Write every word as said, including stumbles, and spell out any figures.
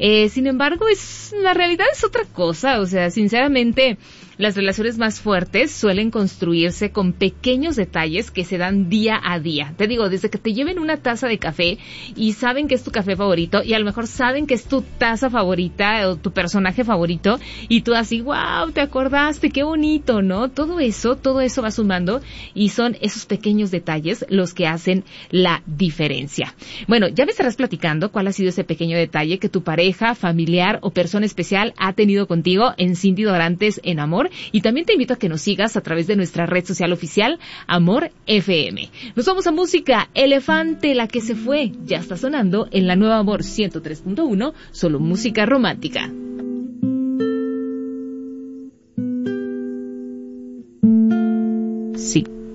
Eh, sin embargo, es la realidad es otra cosa. O sea, sinceramente, las relaciones más fuertes suelen construirse con pequeños detalles que se dan día a día. Te digo, desde que te lleven una taza de café y saben que es tu café favorito y a lo mejor saben que es tu taza favorita o tu personaje favorito y tú así, wow, te acordaste, qué bonito, ¿no? Todo eso, todo eso va sumando y son esos pequeños detalles los que hacen la diferencia. Bueno, ya me estarás platicando cuál ha sido ese pequeño detalle que tu pareja, familiar o persona especial ha tenido contigo en Cindy Dorantes en Amor. Y también te invito a que nos sigas a través de nuestra red social oficial, Amor F M. Nos vamos a música. Elefante, la que se fue, ya está sonando en la nueva Amor ciento tres punto uno, solo música romántica. Sí.